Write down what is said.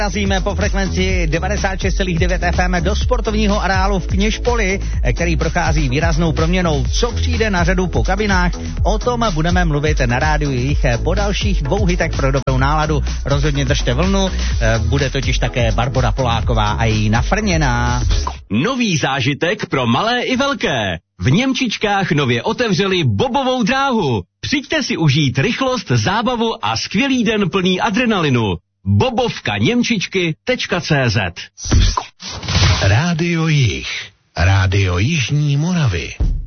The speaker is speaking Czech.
Razíme po frekvenci 96,9 FM do sportovního areálu v Kněžpoli, který prochází výraznou proměnou. Co přijde na řadu po kabinách, o tom budeme mluvit na rádiu jejich po dalších 2 hitech pro dobrou náladu. Rozhodně držte vlnu, bude totiž také Barbora Poláková a její Nafrněná. Nový zážitek pro malé i velké. V Němčičkách nově otevřeli bobovou dráhu. Přijďte si užít rychlost, zábavu a skvělý den plný adrenalinu. bobovkaněmčičky.cz Rádio Jih. Rádio Jižní Moravy.